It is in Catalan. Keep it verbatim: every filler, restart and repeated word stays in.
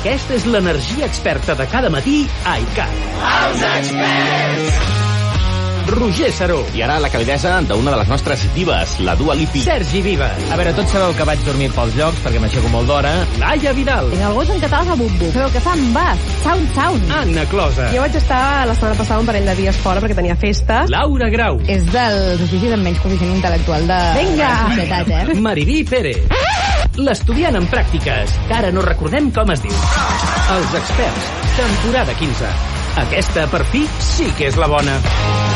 Aquesta és l'energia experta de cada matí a ICAT. Els experts! Roger Saró. I ara la calidesa d'una de les nostres divas, la Dua Lipa. Sergi Vives. A veure, tots sabeu que vaig dormir pels llocs perquè m'aixeco molt d'hora. Laia Vidal. I el gos en català fa bum-bum. Sabeu què fa? En bas. Sound, sound. Anna Closa. Jo vaig estar la setmana passada un parell de dies fora perquè tenia festa. Laura Grau. És dels oficis amb menys coeficient intel·lectual de Vinga. la societat, eh? Mariví Pérez. L'estudiant en pràctiques, que ara no recordem com es diu. Els experts, temporada quinze. Aquesta, per fi, sí que és la bona.